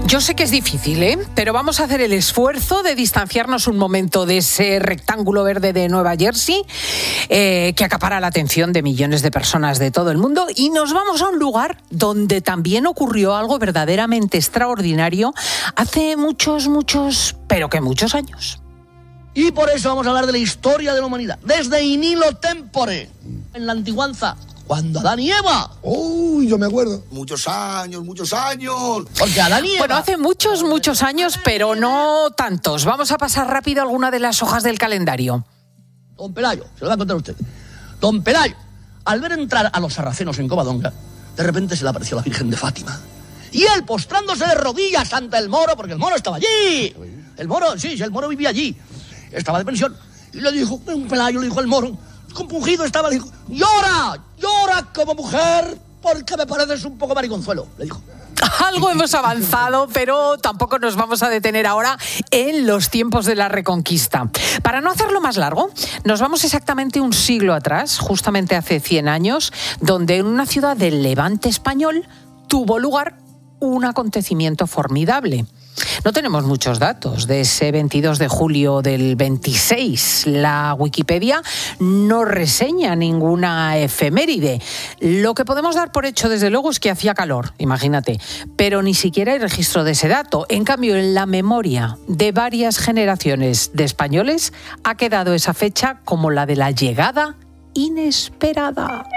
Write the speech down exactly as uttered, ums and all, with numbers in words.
Yo sé que es difícil, ¿eh? Pero vamos a hacer el esfuerzo de distanciarnos un momento de ese rectángulo verde de Nueva Jersey eh, que acapara la atención de millones de personas de todo el mundo, y nos vamos a un lugar donde también ocurrió algo verdaderamente extraordinario hace muchos, muchos, pero que muchos años. Y por eso vamos a hablar de la historia de la humanidad, desde in illo tempore, en la antiguanza. Cuando Adán y Eva. Uy, yo me acuerdo. Muchos años, muchos años. Porque Adán y Eva. Bueno, hace muchos, muchos años, pero no tantos. Vamos a pasar rápido alguna de las hojas del calendario. Don Pelayo, se lo voy a contar a usted. Don Pelayo, al ver entrar a los sarracenos en Covadonga, de repente se le apareció la Virgen de Fátima. Y él, postrándose de rodillas ante el moro, porque el moro estaba allí. El moro, sí, el moro vivía allí. Estaba de pensión. Y le dijo, un Pelayo le dijo al moro, compungido estaba, le dijo, llora, llora como mujer, porque me pareces un poco mariconzuelo, le dijo. Algo hemos avanzado, pero tampoco nos vamos a detener ahora en los tiempos de la Reconquista. Para no hacerlo más largo, nos vamos exactamente un siglo atrás, justamente hace cien años, donde en una ciudad del Levante español tuvo lugar un acontecimiento formidable. No tenemos muchos datos de ese veintidós de julio del veintiséis. La Wikipedia no reseña ninguna efeméride. Lo que podemos dar por hecho, desde luego, es que hacía calor, imagínate. Pero ni siquiera hay registro de ese dato. En cambio, en la memoria de varias generaciones de españoles ha quedado esa fecha como la de la llegada inesperada.